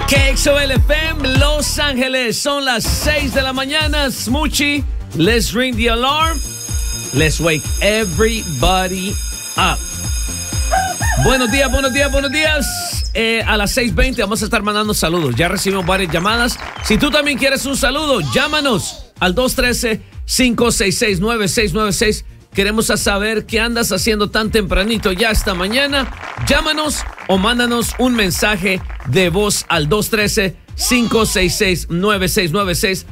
KXOL FM, Los Ángeles. Son las 6 de la mañana. Smoochie, let's ring the alarm. Let's wake everybody up. Buenos días, buenos días, buenos días. A las 6:20 vamos a estar mandando saludos. Ya recibimos varias llamadas. Si tú también quieres un saludo, llámanos al 213-566-9696. Queremos saber qué andas haciendo tan tempranito ya esta mañana. Llámanos o mándanos un mensaje de voz al 213-566-9696.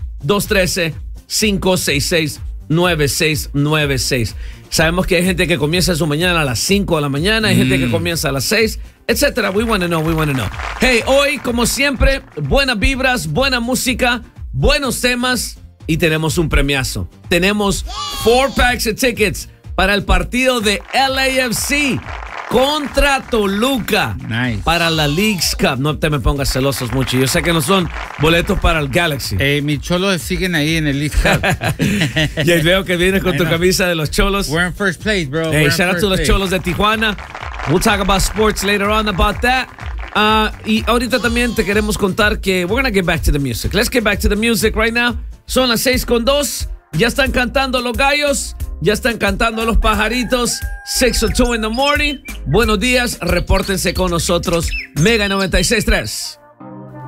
213-566-9696. Sabemos que hay gente que comienza su mañana a las 5 de la mañana, hay gente que comienza a las 6, etcétera. We want to know. Hey, hoy, como siempre, buenas vibras, buena música, buenos temas y tenemos un premiazo. Tenemos 4 packs of tickets para el partido de LAFC contra Toluca. Nice. Para la Leagues Cup. No te me pongas celosos mucho. Yo sé que no son boletos para el Galaxy. Mis cholos siguen ahí en el League Cup. Y veo que vienes con tu camisa de los cholos. We're in first place, bro. Hey, shout out to los cholos de Tijuana. We'll talk about sports later on about that. Y ahorita también te queremos contar que we're gonna get back to the music. Let's get back to the music right now. Son las 6:02. Ya están cantando los gallos. Ya están cantando los pajaritos. 6:02 in the morning. Buenos días. Repórtense con nosotros. Mega 96.3.